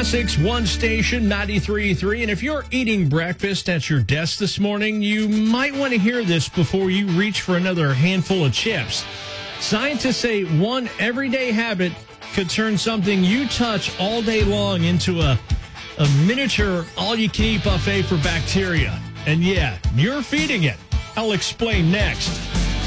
Classics, one station, 93.3. And if you're eating breakfast at your desk this morning, you might want to hear this before you reach for another handful of chips. Scientists say one everyday habit could turn something you touch all day long into a miniature all-you-can-eat buffet for bacteria. And yeah, you're feeding it. I'll explain next.